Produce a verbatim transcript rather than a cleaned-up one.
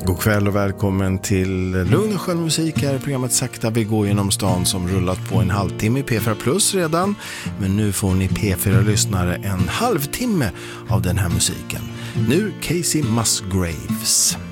God kväll och välkommen till Lugn och skön musik. Här är programmet Sakta vi går genom stan som rullat på en halvtimme i P fyra Plus redan. Men nu får ni P fyra-lyssnare en halvtimme av den här musiken. Nu Casey Musgraves.